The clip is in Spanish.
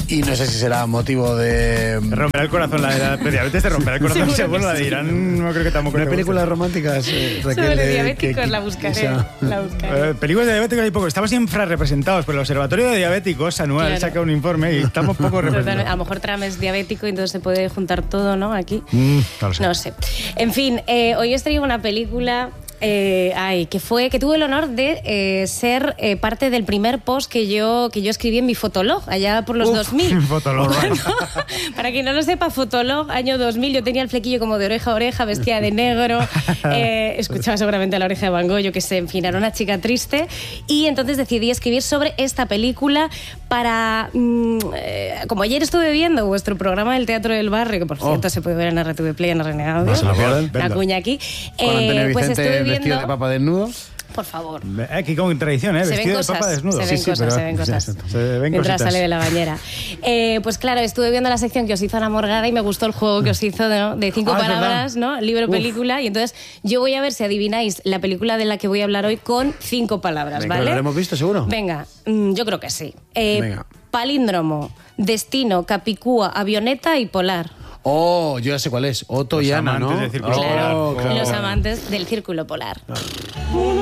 Y no sé si será motivo de... Te romperá el corazón, la de diabetes te romperá el corazón, seguro, la de Irán, no creo que tampoco. ¿Una película románticas, Raquel? Sobre diabéticos, la buscaré. Películas de diabéticos hay poco. Estamos infrarrepresentados, pero el Observatorio de Diabéticos anual saca un informe y estamos poco representados. A lo mejor Trump es diabético y entonces se puede juntar todo, ¿no? Aquí. No sé. En fin, hoy os traigo una película... que tuve el honor de ser parte del primer post que yo escribí en mi Fotolog, allá por los 2000. Fotolog. Bueno, para quien no lo sepa, Fotolog, año 2000, yo tenía el flequillo como de oreja a oreja, vestida de negro, escuchaba seguramente a La Oreja de Van Gogh, yo que sé, en fin, era una chica triste, y entonces decidí escribir sobre esta película para... como ayer estuve viendo vuestro programa del Teatro del Barrio, que por cierto se puede ver en RTV Play, en Renegado, la cuña aquí, pues estuve vestido de papa desnudo. Por favor. Aquí con tradición, vestido de papa desnudo. Se ven cosas. Mientras sale de la bañera. Pues claro, estuve viendo la sección que os hizo Ana Morgada y me gustó el juego que os hizo de 5 palabras, ¿no? Libro, película. Y entonces yo voy a ver si adivináis la película de la que voy a hablar hoy con 5 palabras, venga, ¿vale? ¿Lo hemos visto seguro? Venga, yo creo que sí. Palíndromo, destino, capicúa, avioneta y polar. Oh, yo ya sé cuál es. Otto y Ana, ¿no? Los amantes del círculo polar. Los amantes del círculo polar.